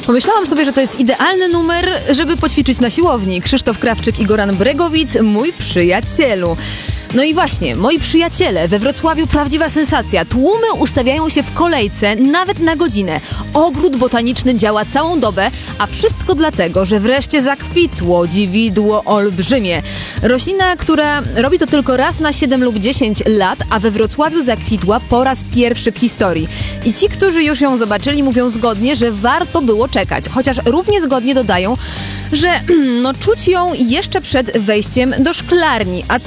Pomyślałam sobie, że to jest idealny numer, żeby poćwiczyć na siłowni. Krzysztof Krawczyk i Goran Bregowic, mój przyjacielu. No i właśnie, moi przyjaciele, we Wrocławiu prawdziwa sensacja. Tłumy ustawiają się w kolejce nawet na godzinę. Ogród botaniczny działa całą dobę, a wszystko dlatego, że wreszcie zakwitło dziwidło olbrzymie. Roślina, która robi to tylko raz na 7 lub 10 lat, a we Wrocławiu zakwitła po raz pierwszy w historii. I ci, którzy już ją zobaczyli, mówią zgodnie, że warto było czekać. Chociaż równie zgodnie dodają, że czuć ją jeszcze przed wejściem do szklarni. A